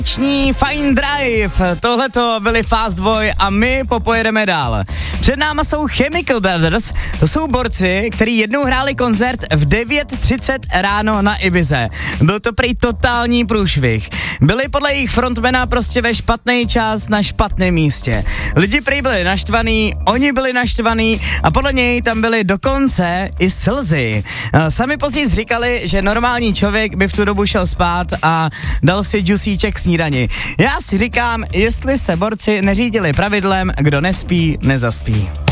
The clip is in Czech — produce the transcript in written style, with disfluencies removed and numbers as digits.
Fine Drive, tohleto byli Fast Boy a my popojedeme dál. Před náma jsou Chemical Brothers, to jsou borci, kteří jednou hráli koncert v 9:30 ráno na Ibize. Byl to prý totální průšvih. Byli podle jejich frontmana prostě ve špatný čas na špatném místě. Lidi prý byli naštvaný, oni byli naštvaný a podle něj tam byly dokonce i slzy. Sami později říkali, že normální člověk by v tu dobu šel spát a dal si džusíček snídani. Já si říkám, jestli se borci neřídili pravidlem, kdo nespí, nezaspí.